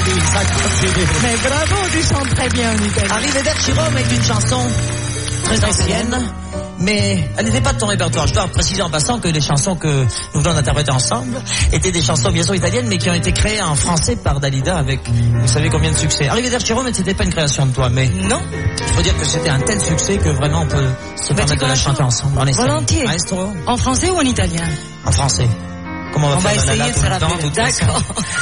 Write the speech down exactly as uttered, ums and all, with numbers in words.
Allez, ça continue. Mais bravo, tu chantes très bien en italien. Arrivederci Rome est une chanson très ancienne, mais elle n'était pas de ton répertoire. Je dois préciser en passant que les chansons que nous venons d'interpréter ensemble étaient des chansons bien sûr italiennes, mais qui ont été créées en français par Dalida avec, vous savez combien de succès. Arrivederci Rome, c'était pas une création de toi, mais non. Il faut dire que c'était un tel succès que vraiment on peut se bah, permettre de la chanter ensemble. En volontiers. Maestro. En français ou en italien? En français. Comment on va on faire va essayer, ça va temps, d'accord.